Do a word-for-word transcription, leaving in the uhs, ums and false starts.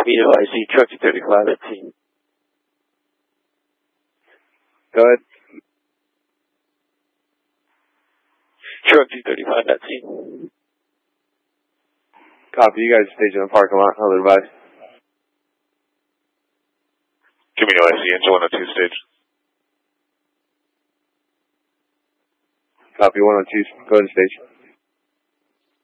Copy, O I C, truck two thirty-five at scene. Go ahead. Truck two thirty-five at scene. Copy, you guys stage in the parking lot. I'll advise. Give me O I C, engine one oh two stage. Copy, one oh two. Go ahead and stage.